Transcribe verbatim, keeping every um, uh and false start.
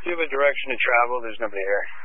Do you have a direction to travel? There's nobody here.